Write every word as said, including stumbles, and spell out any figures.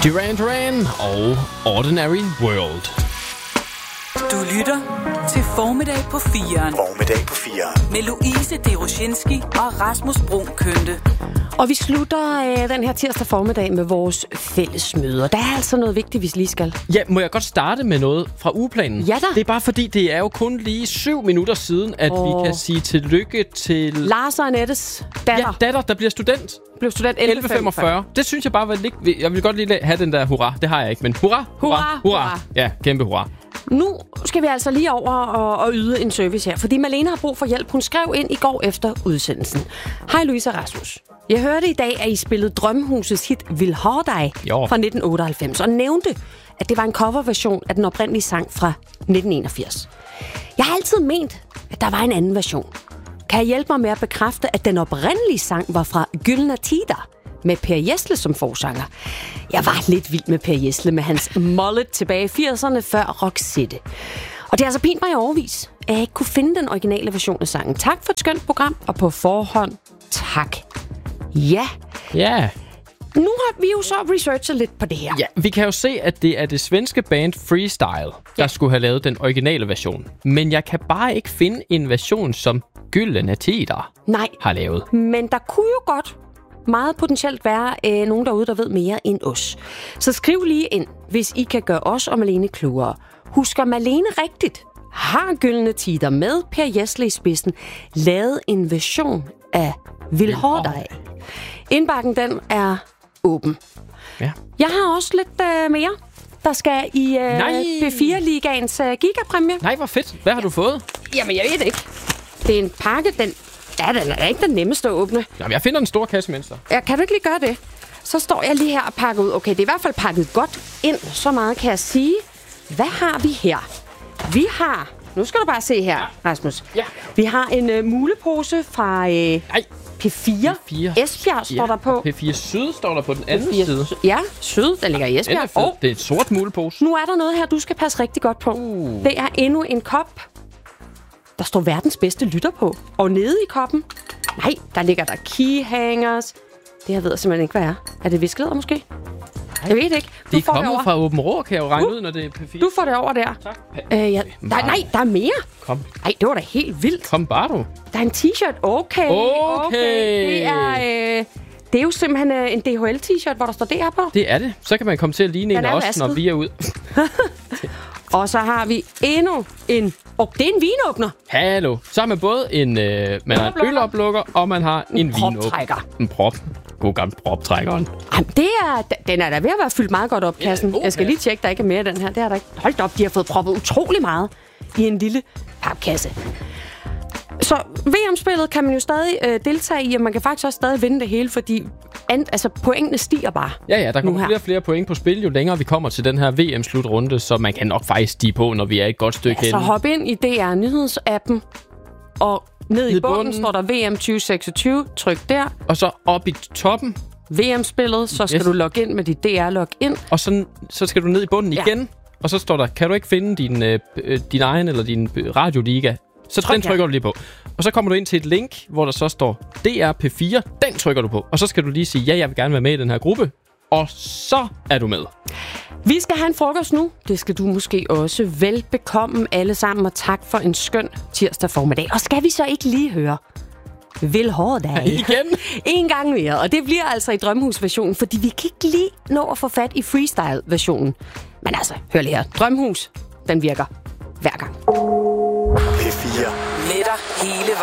Duran Duran og Ordinary World. Du lytter til Formiddag på firen. Formiddag på firen. Med Louise Deroshinski og Rasmus Brun Kønte. Og vi slutter øh, den her tirsdag formiddag med vores fællesmøder. Der er altså noget vigtigt, vi lige skal. Ja, må jeg godt starte med noget fra ugeplanen? Ja da. Det er bare fordi, det er jo kun lige syv minutter siden, at oh. vi kan sige tillykke til... Lars og Annettes datter. Ja, datter, der bliver student. Blev student elleve femogfyrre. Det synes jeg bare var lidt... Jeg vil godt lige have den der hurra. Det har jeg ikke, men hurra, hurra, hurra. hurra. Ja, kæmpe hurra. Nu skal vi altså lige over og, og yde en service her, fordi Malene har brug for hjælp. Hun skrev ind i går efter udsendelsen. Hej Louise og Rasmus. Jeg hørte i dag, at I spillede Drømmehusets hit Vil ha' dig fra nitten otteoghalvfems, og nævnte, at det var en coverversion af den oprindelige sang fra nitten enogfirs. Jeg har altid ment, at der var en anden version. Kan jeg hjælpe mig med at bekræfte, at den oprindelige sang var fra Gyllene Tider, med Per Gessle som forsanger? Jeg var lidt vild med Per Gessle med hans mullet tilbage i firserne før Roxette. Og det har altså pint mig i overvis, at jeg ikke kunne finde den originale version af sangen. Tak for et skønt program, og på forhånd, tak. Ja. Ja. Nu har vi jo så researchet lidt på det her. Ja, vi kan jo se, at det er det svenske band Freestyle, der ja. skulle have lavet den originale version. Men jeg kan bare ikke finde en version, som Gyllene Tider Nej. har lavet. Men der kunne jo godt meget potentielt være øh, nogen derude, der ved mere end os. Så skriv lige ind, hvis I kan gøre os og Malene klogere. Husker Malene rigtigt? Har Gyllene Tider med Per Gessle i spidsen lavet en version af Vil ha' dig? Indbakken, den er åben. Ja. Jeg har også lidt øh, mere, der skal i øh, B fire-ligaens øh, gigapræmie. Nej, hvor fedt. Hvad har du fået? Jamen, jeg ved det ikke. Det er en pakke, den, ja, den er ikke den nemmeste at åbne. Jamen, jeg finder en stor kasse, mens der. Ja, kan du ikke lige gøre det? Så står jeg lige her og pakker ud. Okay, det er i hvert fald pakket godt ind. Så meget kan jeg sige. Hvad har vi her? Vi har... Nu skal du bare se her, Rasmus. Ja. Vi har en øh, mulepose fra øh, P fire. P fire. Esbjerg står ja. der på. P fire Syd står der på den anden P fire. side. Ja, Syd, der ligger i Esbjerg. Er og det er et sort mulepose. Nu er der noget her, du skal passe rigtig godt på. Uh. Det er endnu en kop. Der står verdens bedste lytter på. Og nede i koppen, nej, der ligger der keyhangers. Det her ved jeg simpelthen ikke, hvad er. Er det viskelæder måske? Jeg ved ikke. Du det er kommet fra Åben Rå, kan jeg jo regne uh, ud, når det er P fire. Du får det over der. Tak. Øh, ja. der, nej, der er mere. Kom. Nej, det var da helt vildt. Kom bare du. Der er en t-shirt. Okay. Okay. okay. Det er... Øh, det er jo simpelthen øh, en D H L-t-shirt, hvor der står D R på. Det er det. Så kan man komme til at ligne en også, når vi er ude. Og så har vi endnu en... Og det er en vinåbner. Hallo. Så har man både en, øh, man har en øloplukker, og man har en, en vinåbner. En prop. God gammel proptrækkeren. Jamen, det er, den er da ved at være fyldt meget godt op, kassen. Ja, oh, jeg skal lige tjekke, der ikke er mere af den her. Det er der ikke. Hold op, de har fået proppet utrolig meget i en lille papkasse. Så V M-spillet kan man jo stadig øh, deltage i, og man kan faktisk også stadig vinde det hele, fordi an, altså, pointene stiger bare. Ja, ja, der kommer flere og flere point på spil, jo længere vi kommer til den her V M-slutrunde, så man kan nok faktisk stige på, når vi er et godt stykke ja, hen. Så hop ind i D R-nyhedsappen, og ned i bunden, bunden står der V M tyve seksogtyve. Tryk der. Og så op i toppen. V M-spillet, så skal yes. du logge ind med dit D R-login. Og så, så skal du ned i bunden ja. igen, og så står der, kan du ikke finde din, øh, din egen eller din radioliga? Så Tryk den trykker her. du lige på. Og så kommer du ind til et link, hvor der så står D R P fire. Den trykker du på. Og så skal du lige sige, ja, jeg vil gerne være med i den her gruppe. Og så er du med. Vi skal have en frokost nu. Det skal du måske også. Velbekomme alle sammen, og tak for en skøn tirsdag formiddag. Og skal vi så ikke lige høre Vil ha' dig? Ja, igen? En gang mere. Og det bliver altså i Drømmehus-versionen, fordi vi kan ikke lige nå at få fat i freestyle-versionen. Men altså, hør lige her. Drømmehus, den virker hver gang. P fire. Med dig hele